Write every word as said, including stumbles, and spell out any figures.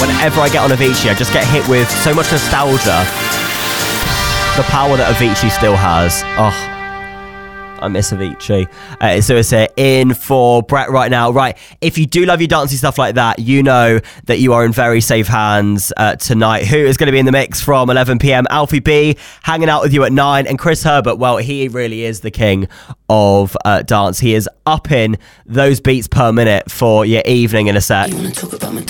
whenever I get on Avicii, I just get hit with so much nostalgia. The power that Avicii still has. Oh, I miss Avicii. Uh, so it's here in for Brett right now. Right, if you do love your dancey stuff like that, you know that you are in very safe hands uh, tonight. Who is going to be in the mix from eleven p.m? Alfie B hanging out with you at nine, and Chris Herbert, well, he really is the king of uh, dance. He is upping those beats per minute for your evening in a sec. You wanna talk about my